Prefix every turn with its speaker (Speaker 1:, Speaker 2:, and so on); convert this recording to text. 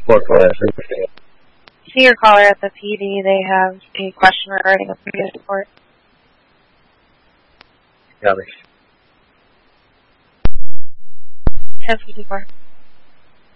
Speaker 1: Senior caller at the PD, they have a question regarding a previous report.
Speaker 2: Copy.
Speaker 1: 1054.